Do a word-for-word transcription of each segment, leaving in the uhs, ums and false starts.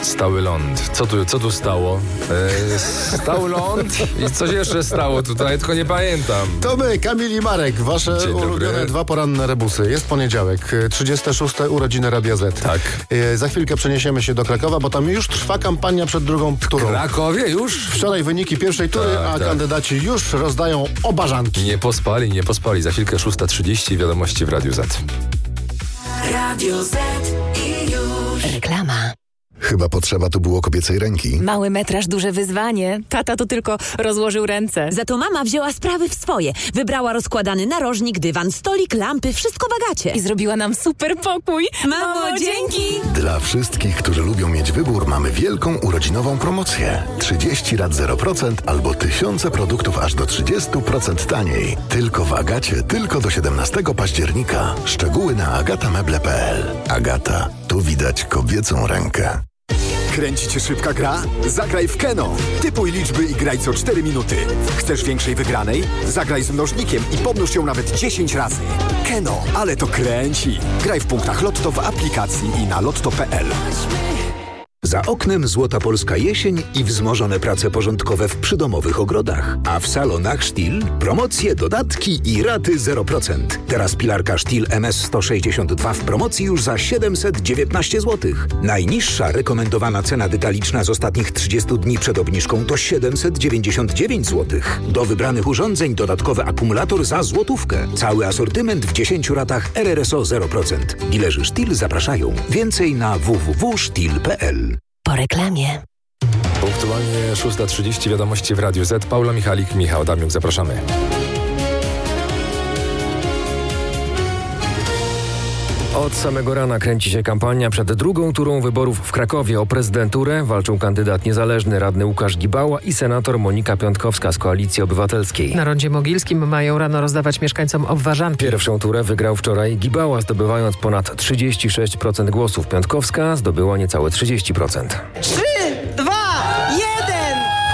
Stały ląd. Co tu, co tu stało? E, stał ląd i coś jeszcze stało tutaj, tylko nie pamiętam. To my, Kamil i Marek, wasze Dzień dobry. ulubione dwa poranne rebusy. Jest poniedziałek, trzydzieste szóste urodziny Radia Z. Tak. E, za chwilkę przeniesiemy się do Krakowa, bo tam już trwa kampania przed drugą turą. W Krakowie już? Wczoraj wyniki pierwszej tury, Tak, a tak. kandydaci już rozdają obażanki. Nie pospali, nie pospali. Za chwilkę szósta trzydzieści, wiadomości w Radiu Z. Radio Z i już. Reklama. Chyba potrzeba tu było kobiecej ręki. Mały metraż, duże wyzwanie. Tata tu tylko rozłożył ręce. Za to mama wzięła sprawy w swoje. Wybrała rozkładany narożnik, dywan, stolik, lampy, wszystko w Agacie. I zrobiła nam super pokój. Mamo, dzięki! Dla wszystkich, którzy lubią mieć wybór, mamy wielką urodzinową promocję. trzydzieści rat zero procent albo tysiące produktów aż do trzydzieści procent taniej. Tylko w Agacie, tylko do siedemnastego października. Szczegóły na agatameble kropka p l. Agata, tu widać kobiecą rękę. Kręci cię szybka gra? Zagraj w Keno. Typuj liczby i graj co cztery minuty. Chcesz większej wygranej? Zagraj z mnożnikiem i pomnóż ją nawet dziesięć razy. Keno, ale to kręci. Graj w punktach Lotto w aplikacji i na lotto kropka p l. Za oknem złota polska jesień i wzmożone prace porządkowe w przydomowych ogrodach. A w salonach Stihl promocje, dodatki i raty zero procent. Teraz pilarka Stihl M S sto sześćdziesiąt dwa w promocji już za siedemset dziewiętnaście złotych. Najniższa rekomendowana cena detaliczna z ostatnich trzydziestu dni przed obniżką to siedemset dziewięćdziesiąt dziewięć złotych. Do wybranych urządzeń dodatkowy akumulator za złotówkę. Cały asortyment w dziesięciu ratach R R S O zero procent. Dilerzy Stihl zapraszają. Więcej na w w w kropka stihl kropka p l. Po reklamie. Punktualnie szósta trzydzieści, wiadomości w Radiu Z. Paula Michalik, Michał Damiuk, zapraszamy. Od samego rana kręci się kampania przed drugą turą wyborów w Krakowie. O prezydenturę walczą kandydat niezależny radny Łukasz Gibała i senator Monika Piątkowska z Koalicji Obywatelskiej. Na rondzie mogilskim mają rano rozdawać mieszkańcom obwarzanki. Pierwszą turę wygrał wczoraj Gibała, zdobywając ponad trzydzieści sześć procent głosów. Piątkowska zdobyła niecałe trzydzieści procent. Trzy, dwa, jeden!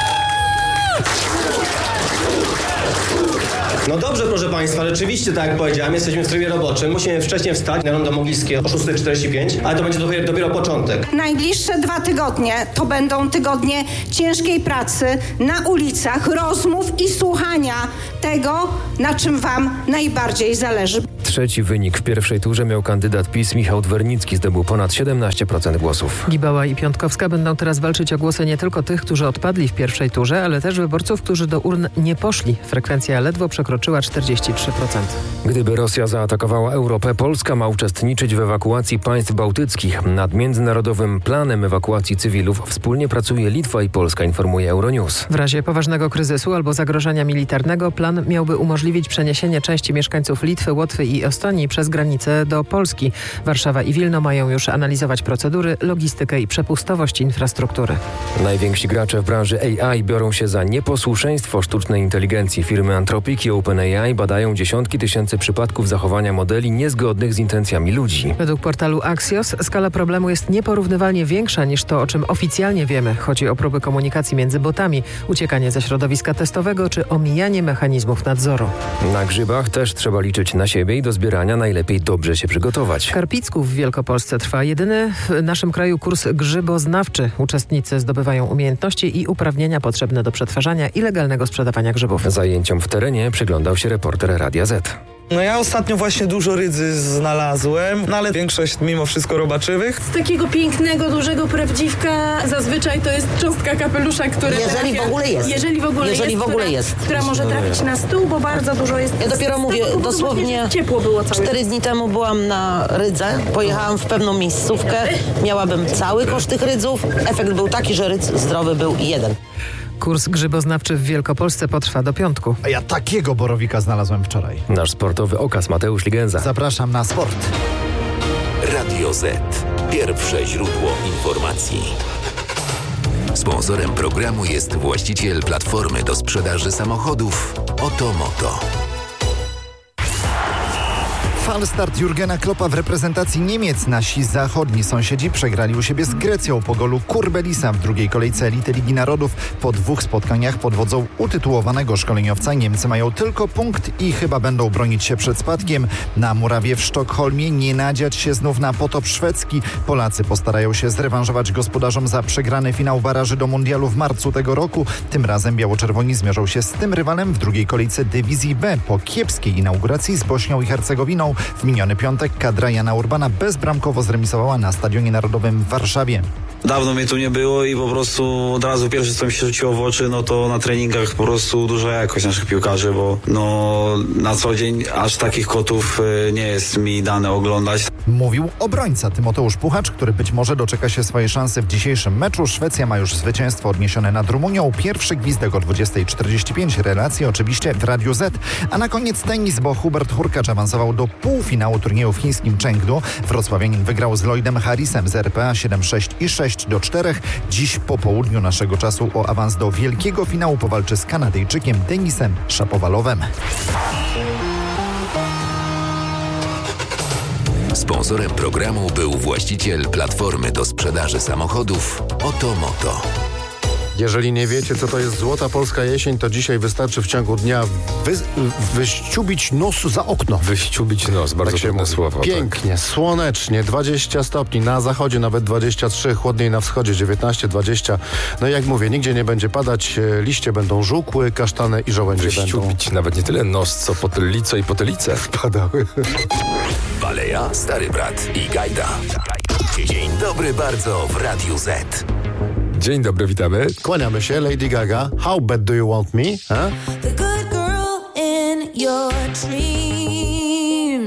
No dobrze, proszę Państwa, rzeczywiście, tak jak powiedziałem, jesteśmy w trybie roboczym. Musimy wcześniej wstać na rondo mogilskie o szósta czterdzieści pięć, ale to będzie dopiero, dopiero początek. Najbliższe dwa tygodnie to będą tygodnie ciężkiej pracy na ulicach, rozmów i słuchania tego, na czym Wam najbardziej zależy. Trzeci wynik w pierwszej turze miał kandydat PiS Michał Dwernicki, zdobył ponad siedemnaście procent głosów. Gibała i Piątkowska będą teraz walczyć o głosy nie tylko tych, którzy odpadli w pierwszej turze, ale też wyborców, którzy do urn nie poszli. Frekwencja ledwo przekroczyła czterdzieści trzy procent. Gdyby Rosja zaatakowała Europę, Polska ma uczestniczyć w ewakuacji państw bałtyckich. Nad międzynarodowym planem ewakuacji cywilów wspólnie pracuje Litwa i Polska, informuje Euronews. W razie poważnego kryzysu albo zagrożenia militarnego plan miałby umożliwić przeniesienie części mieszkańców Litwy, Łotwy i Estonii przez granicę do Polski. Warszawa i Wilno mają już analizować procedury, logistykę i przepustowość infrastruktury. Najwięksi gracze w branży A I biorą się za nieposłuszeństwo sztucznej inteligencji. Firmy Anthropic i OpenAI badają dziesiątki tysięcy przypadków zachowania modeli niezgodnych z intencjami ludzi. Według portalu Axios skala problemu jest nieporównywalnie większa niż to, o czym oficjalnie wiemy. Chodzi o próby komunikacji między botami, uciekanie ze środowiska testowego czy omijanie mechanizmów nadzoru. Na grzybach też trzeba liczyć na siebie i do zbierania najlepiej dobrze się przygotować. W Karpicku w Wielkopolsce trwa jedyny w naszym kraju kurs grzyboznawczy. Uczestnicy zdobywają umiejętności i uprawnienia potrzebne do przetwarzania i legalnego sprzedawania grzybów. Zajęciom w terenie przyglądał się reporter Radia Z. No ja ostatnio właśnie dużo rydzy znalazłem, no ale większość mimo wszystko robaczywych. Z takiego pięknego, dużego prawdziwka zazwyczaj to jest cząstka kapelusza, który Jeżeli trafia, w ogóle jest. Jeżeli w ogóle Jeżeli jest, w ogóle która, jest. która może trafić na stół, bo bardzo dużo jest. Ja dopiero z mówię, tego dosłownie właśnie, ciepło było całe. cztery dni temu byłam na rydze, pojechałam w pewną miejscówkę, miałabym cały koszt tych rydzów. Efekt był taki, że rydz zdrowy był jeden. Kurs grzyboznawczy w Wielkopolsce potrwa do piątku. A ja takiego borowika znalazłem wczoraj. Nasz sportowy okaz Mateusz Ligenza. Zapraszam na sport. Radio Z. Pierwsze źródło informacji. Sponsorem programu jest właściciel platformy do sprzedaży samochodów Otomoto. Falstart Jurgena Kloppa w reprezentacji Niemiec. Nasi zachodni sąsiedzi przegrali u siebie z Grecją po golu Kurbelisa w drugiej kolejce Elity Ligi Narodów. Po dwóch spotkaniach pod wodzą utytułowanego szkoleniowca Niemcy mają tylko punkt i chyba będą bronić się przed spadkiem. Na murawie w Sztokholmie nie nadziać się znów na potop szwedzki. Polacy postarają się zrewanżować gospodarzom za przegrany finał baraży do mundialu w marcu tego roku. Tym razem biało-czerwoni zmierzą się z tym rywalem w drugiej kolejce dywizji B. Po kiepskiej inauguracji z Bośnią i Hercegowiną w miniony piątek kadra Jana Urbana bezbramkowo zremisowała na Stadionie Narodowym w Warszawie. Dawno mnie tu nie było i po prostu od razu pierwsze, co mi się rzuciło w oczy, no to na treningach po prostu duża jakość naszych piłkarzy, bo no na co dzień aż takich kotów y, nie jest mi dane oglądać. Mówił obrońca Tymoteusz Puchacz, który być może doczeka się swojej szansy w dzisiejszym meczu. Szwecja ma już zwycięstwo odniesione nad Rumunią. Pierwszy gwizdek o dwudziestej czterdzieści pięć. Relacje oczywiście w Radiu Z. A na koniec tenis, bo Hubert Hurkacz awansował do półfinału turnieju w chińskim Chengdu. Wrocławianin wygrał z Lloydem Harrisem z R P A siedem sześć i sześć do czterech. Dziś po południu naszego czasu o awans do wielkiego finału powalczy z Kanadyjczykiem Denisem Szapowalowem. Sponsorem programu był właściciel platformy do sprzedaży samochodów Otomoto. Jeżeli nie wiecie, co to jest złota polska jesień, to dzisiaj wystarczy w ciągu dnia wy, wyściubić nos za okno. Wyściubić nos, bardzo tak trudne słowo. Pięknie, tak. Słonecznie, dwadzieścia stopni, na zachodzie nawet dwadzieścia trzy, chłodniej na wschodzie dziewiętnaście dwadzieścia. No i jak mówię, nigdzie nie będzie padać, liście będą żółkłe, kasztany i żołędzie Wyściubić będą... Wyściubić nawet nie tyle nos, co potylico i potylice. Spadały. Baleja, Stary Brat i Gajda. Dzień dobry bardzo w Radiu Z. Dzień dobry, witamy. Kłaniamy się, Lady Gaga. How bad do you want me? Huh? The good girl in your dream.